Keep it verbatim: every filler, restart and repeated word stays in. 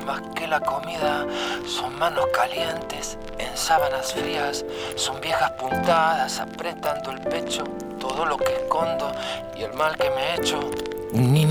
más que la comida, son manos calientes en sábanas frías, son viejas puntadas apretando el pecho, todo lo que escondo y el mal que me he hecho. Un niño